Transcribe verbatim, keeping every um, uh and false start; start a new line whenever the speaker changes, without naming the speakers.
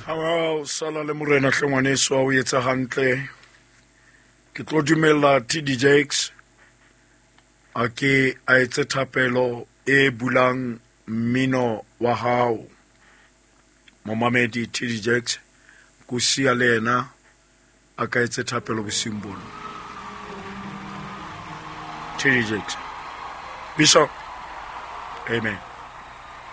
Hao sala le morena hlengwaneso o etsa hantle ke tlo dumella T D Jakes a ke a etse thapelo e bulang mmino wa hao momamedi T D Jakes kusia le ena a ka etse thapelo bosimbolo T D Jakes Bishop. Amen.